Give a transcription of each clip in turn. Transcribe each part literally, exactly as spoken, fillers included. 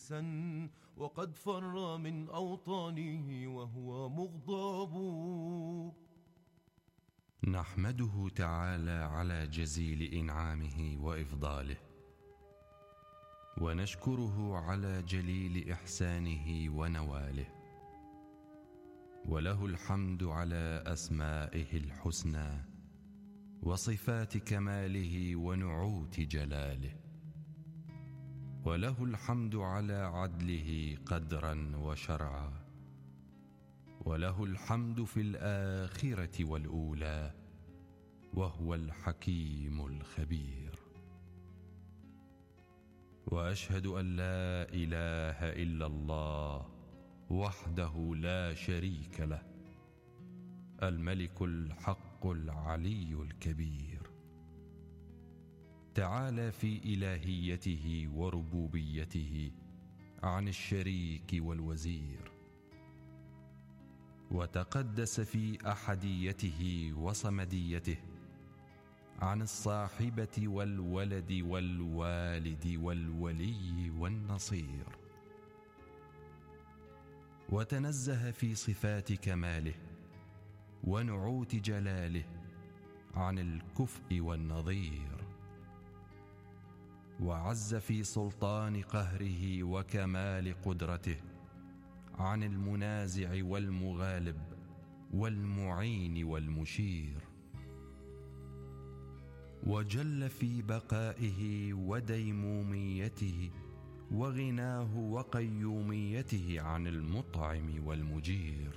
مفلسا وقد فر من أوطانه وهو مغضب. نحمده تعالى على جزيل إنعامه وإفضاله، ونشكره على جليل إحسانه ونواله، وله الحمد على أسمائه الحسنى وصفات كماله ونعوت جلاله، وله الحمد على عدله قدرا وشرعا، وله الحمد في الآخرة والأولى، وهو الحكيم الخبير. وأشهد أن لا إله إلا الله وحده لا شريك له، الملك الحق العلي الكبير، تعالى في إلهيته وربوبيته عن الشريك والوزير، وتقدس في أحديته وصمديته عن الصاحبة والولد والوالد والولي والنصير، وتنزه في صفات كماله ونعوت جلاله عن الكفء والنظير، وعز في سلطان قهره وكمال قدرته عن المنازع والمغالب والمعين والمشير، وجل في بقائه وديموميته وغناه وقيوميته عن المطعم والمجير،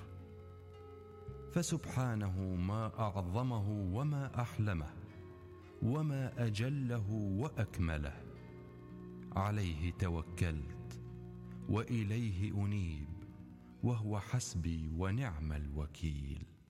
فسبحانه ما أعظمه وما أحلمه وما أجله وأكمله. عليه توكلت وإليه أنيب، وهو حسبي ونعم الوكيل.